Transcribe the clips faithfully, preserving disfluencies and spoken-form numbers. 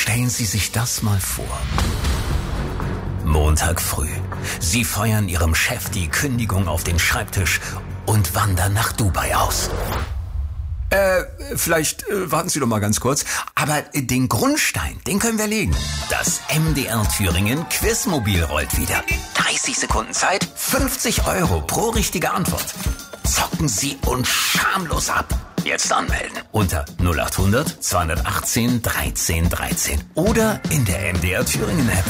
Stellen Sie sich das mal vor. Montag früh. Sie feuern Ihrem Chef die Kündigung auf den Schreibtisch und wandern nach Dubai aus. Äh, vielleicht äh, warten Sie doch mal ganz kurz. Aber äh, den Grundstein, den können wir legen. Das M D R Thüringen Quizmobil rollt wieder. dreißig Sekunden Zeit, fünfzig Euro pro richtige Antwort. Zocken Sie uns schamlos ab. Jetzt anmelden unter null acht hundert zweihundertachtzehn dreizehn dreizehn oder in der M D R Thüringen App.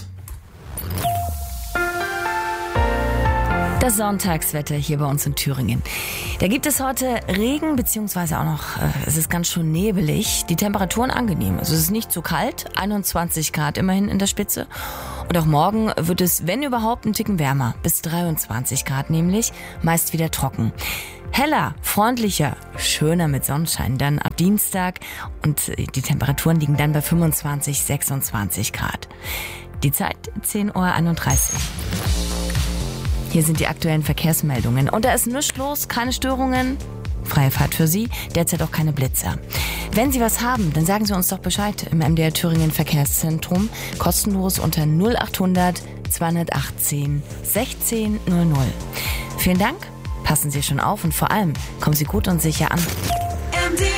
Das Sonntagswetter hier bei uns in Thüringen. Da gibt es heute Regen, beziehungsweise auch noch, äh, es ist ganz schön nebelig. Die Temperaturen angenehm. Also es ist nicht zu kalt, einundzwanzig Grad immerhin in der Spitze. Und auch morgen wird es, wenn überhaupt, ein Ticken wärmer. Bis dreiundzwanzig Grad nämlich, meist wieder trocken. Heller, freundlicher, schöner mit Sonnenschein dann ab Dienstag. Und die Temperaturen liegen dann bei fünfundzwanzig, sechsundzwanzig Grad. Die Zeit zehn Uhr einunddreißig. Hier sind die aktuellen Verkehrsmeldungen. Und da ist nichts los, keine Störungen. Freie Fahrt für Sie, derzeit auch keine Blitzer. Wenn Sie was haben, dann sagen Sie uns doch Bescheid im M D R Thüringen Verkehrszentrum. Kostenlos unter null acht hundert zweihundertachtzehn sechzehn null null. Vielen Dank, passen Sie schon auf und vor allem kommen Sie gut und sicher an. M D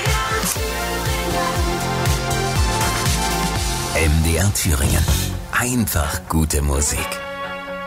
R Thüringen. M D R Thüringen. Einfach gute Musik.